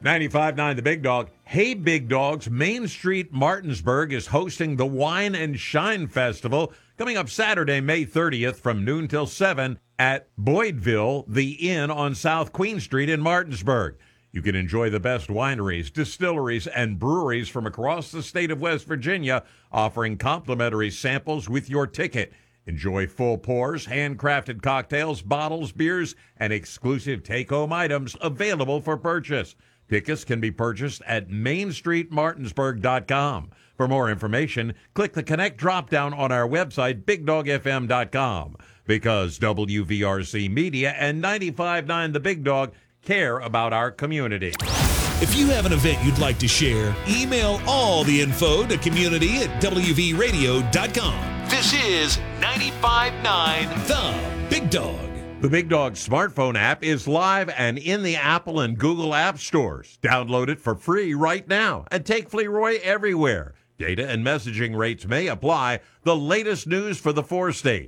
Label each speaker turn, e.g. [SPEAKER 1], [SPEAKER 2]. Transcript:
[SPEAKER 1] 95.9 The Big Dog. Hey, Big Dogs, Main Street Martinsburg is hosting the Wine and Shine Festival coming up Saturday, May 30th from noon till 7 at Boydville, the Inn on South Queen Street in Martinsburg. You can enjoy the best wineries, distilleries, and breweries from across the state of West Virginia, offering complimentary samples with your ticket. Enjoy full pours, handcrafted cocktails, bottles, beers, and exclusive take-home items available for purchase. Tickets can be purchased at mainstreetmartinsburg.com. For more information, click the Connect drop-down on our website, BigDogFM.com, because WVRC Media and 95.9 The Big Dog care about our community.
[SPEAKER 2] If you have an event you'd like to share, email all the info to community@wvradio.com. This is 95.9 The Big Dog.
[SPEAKER 1] The Big Dog smartphone app is live and in the Apple and Google app stores. Download it for free right now and take FleeRoy everywhere. Data and messaging rates may apply. The latest news for the 4-state.